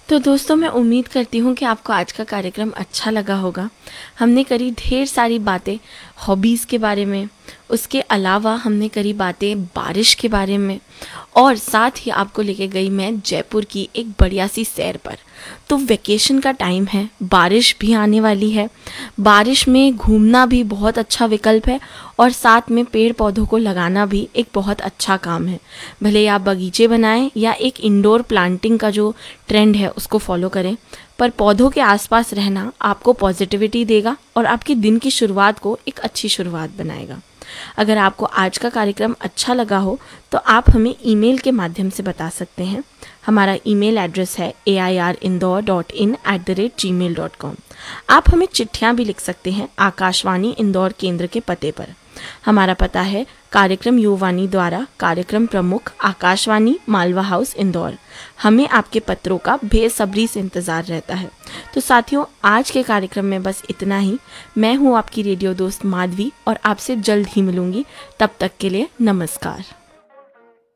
तो दोस्तों, मैं उम्मीद करती हूँ कि आपको आज का कार्यक्रम अच्छा लगा होगा। हमने करी ढेर सारी बातें हॉबीज़ के बारे में, उसके अलावा हमने करी बातें बारिश के बारे में, और साथ ही आपको लेके गई मैं जयपुर की एक बढ़िया सी सैर पर। तो वेकेशन का टाइम है, बारिश भी आने वाली है। बारिश में घूमना भी बहुत अच्छा विकल्प है, और साथ में पेड़ पौधों को लगाना भी एक बहुत अच्छा काम है। भले ही आप बगीचे बनाएं या एक इंडोर प्लांटिंग का जो ट्रेंड है उसको फॉलो करें, पर पौधों के आसपास रहना आपको पॉजिटिविटी देगा और आपके दिन की शुरुआत को एक अच्छी शुरुआत बनाएगा। अगर आपको आज का कार्यक्रम अच्छा लगा हो तो आप हमें ईमेल के माध्यम से बता सकते हैं। हमारा ईमेल एड्रेस है airindore.in@gmail.com। आप हमें चिट्ठियाँ भी लिख सकते हैं आकाशवाणी इंदौर केंद्र के पते पर। हमारा पता है कार्यक्रम युवानी द्वारा, कार्यक्रम प्रमुख आकाशवाणी, मालवा हाउस, इंदौर। हमें आपके पत्रों का बेसब्री से इंतज़ार रहता है। तो साथियों, आज के कार्यक्रम में बस इतना ही। मैं हूँ आपकी रेडियो दोस्त माधवी, और आपसे जल्द ही मिलूंगी। तब तक के लिए नमस्कार।